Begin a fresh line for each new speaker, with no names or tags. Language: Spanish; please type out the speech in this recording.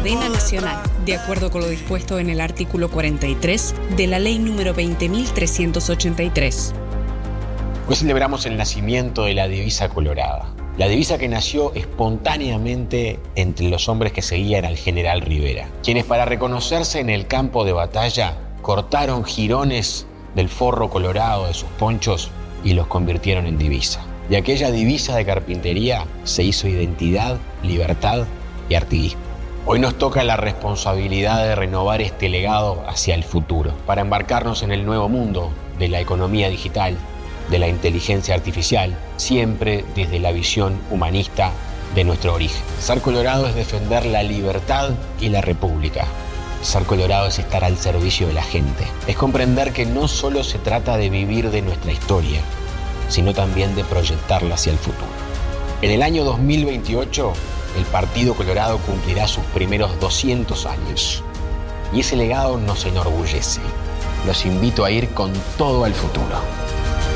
cadena nacional, de acuerdo con lo dispuesto en el artículo 43 de la Ley número 20.383.
Hoy celebramos el nacimiento de la divisa colorada. La divisa que nació espontáneamente entre los hombres que seguían al general Rivera, quienes para reconocerse en el campo de batalla cortaron jirones del forro colorado de sus ponchos y los convirtieron en divisa. De aquella divisa de carpintería se hizo identidad, libertad y artiguismo. Hoy nos toca la responsabilidad de renovar este legado hacia el futuro, para embarcarnos en el nuevo mundo de la economía digital, de la inteligencia artificial, siempre desde la visión humanista de nuestro origen. Ser colorado es defender la libertad y la república. Ser colorado es estar al servicio de la gente. Es comprender que no solo se trata de vivir de nuestra historia, sino también de proyectarla hacia el futuro. En el año 2028, el Partido Colorado cumplirá sus primeros 200 años. Y ese legado nos enorgullece. Los invito a ir con todo al futuro.